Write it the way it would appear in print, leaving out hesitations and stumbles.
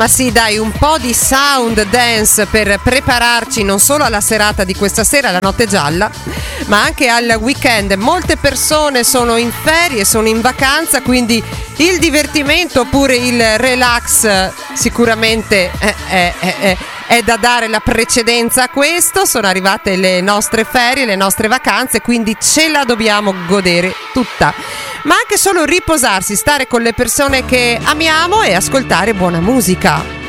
Ma sì, dai, un po' di sound dance per prepararci non solo alla serata di questa sera, la notte gialla, ma anche al weekend. Molte persone sono in ferie, sono in vacanza, quindi il divertimento oppure il relax sicuramente è da dare la precedenza a questo. Sono arrivate le nostre ferie, le nostre vacanze, quindi ce la dobbiamo godere tutta. Ma anche solo riposarsi, stare con le persone che amiamo e ascoltare buona musica.